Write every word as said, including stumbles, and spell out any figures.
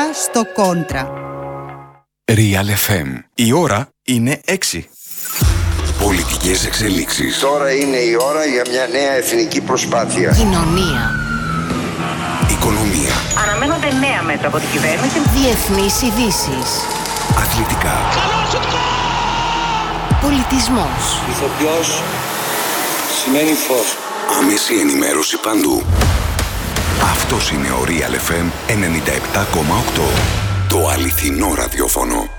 στο Κόντρα. Real εφ εμ. Η ώρα είναι έξι. Πολιτικές εξελίξεις. Τώρα είναι η ώρα για μια νέα εθνική προσπάθεια. Κοινωνία. Οικονομία. Αναμένονται νέα μέτρα από την κυβέρνηση. Διεθνείς ειδήσεις. Αθλητικά. Πολιτισμός. Ηθοποιός σημαίνει φως. Άμεση ενημέρωση παντού. Αυτός είναι ο Real εφ εμ ενενήντα επτά κόμμα οκτώ. Το αληθινό ραδιόφωνο.